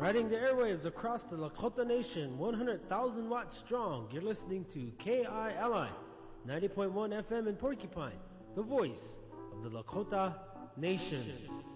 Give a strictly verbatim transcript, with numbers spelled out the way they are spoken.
Riding the airwaves across the Lakota Nation, one hundred thousand watts strong. You're listening to K I L I, ninety point one F M in Porcupine, the voice of the Lakota Nation.